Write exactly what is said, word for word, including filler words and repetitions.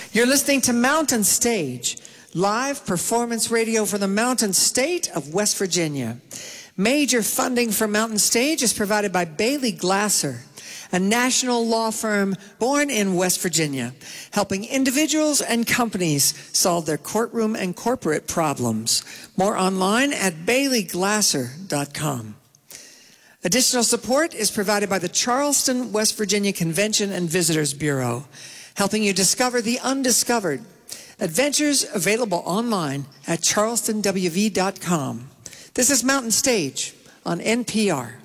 You're listening to Mountain Stage, live performance radio for the Mountain State of West Virginia. Major funding for Mountain Stage is provided by Bailey Glasser, a national law firm born in West Virginia, helping individuals and companies solve their courtroom and corporate problems. More online at bailey glasser dot com. Additional support is provided by the Charleston, West Virginia Convention and Visitors Bureau, helping you discover the undiscovered. Adventures available online at charleston w v dot com. This is Mountain Stage on N P R.